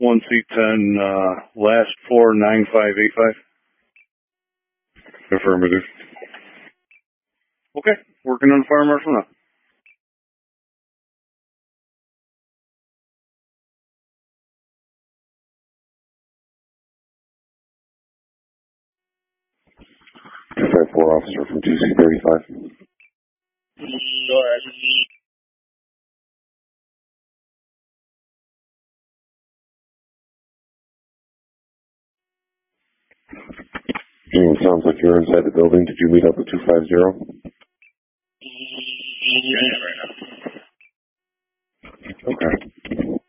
1C10, last 49585. Affirmative. Okay, working on the fire marshal now. Four officer from 2C35. Go ahead. Sounds like you're inside the building. Did you meet up with 250? Yeah, right now. Okay.